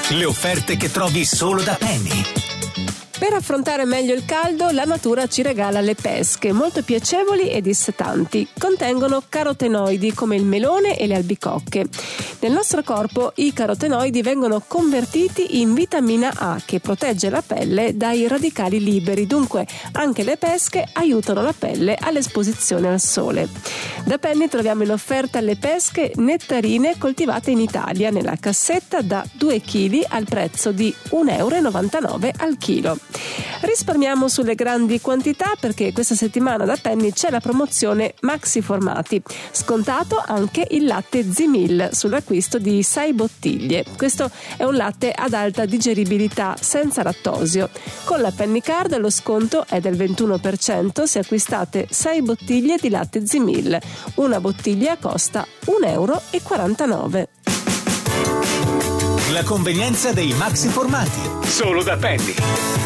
Le offerte che trovi solo da Penny. Per affrontare meglio il caldo, la natura ci regala le pesche, molto piacevoli e dissetanti. Contengono carotenoidi come il melone e le albicocche. Nel nostro corpo i carotenoidi vengono convertiti in vitamina A, che protegge la pelle dai radicali liberi, dunque anche le pesche aiutano la pelle all'esposizione al sole. Da Penny troviamo in offerta le pesche nettarine coltivate in Italia nella cassetta da 2 kg al prezzo di 1,99 € al chilo. Risparmiamo sulle grandi quantità perché questa settimana da Penny c'è la promozione Maxi Formati. Scontato anche il latte Zimil sull'acquisto di 6 bottiglie. Questo è un latte ad alta digeribilità senza lattosio. Con la Penny Card lo sconto è del 21% se acquistate 6 bottiglie di latte Zimil. Una bottiglia costa 1,49 €. La convenienza dei maxi formati. Solo da Penny.